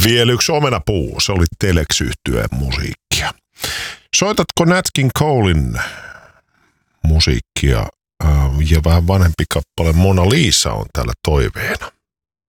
Vielä yksi omenapuu, se oli Telex-yhtyeen musiikkia. Soitatko Nat King Colein musiikkia ja vähän vanhempi kappale Mona Lisa on täällä toiveena.